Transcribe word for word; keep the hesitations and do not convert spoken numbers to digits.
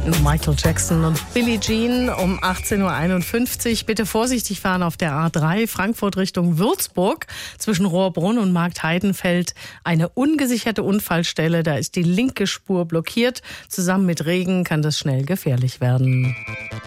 Michael Jackson und Billie Jean um achtzehn Uhr einundfünfzig. Bitte vorsichtig fahren auf der A drei Frankfurt Richtung Würzburg. Zwischen Rohrbrunn und Marktheidenfeld eine ungesicherte Unfallstelle. Da ist die linke Spur blockiert. Zusammen mit Regen kann das schnell gefährlich werden.